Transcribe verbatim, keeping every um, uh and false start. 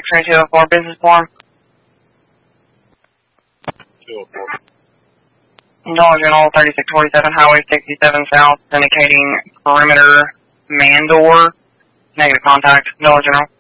X-ray two oh four, business form. two oh four. Dollar General thirty-six forty-seven, Highway sixty-seven South, indicating perimeter man door. Negative contact, Dollar General.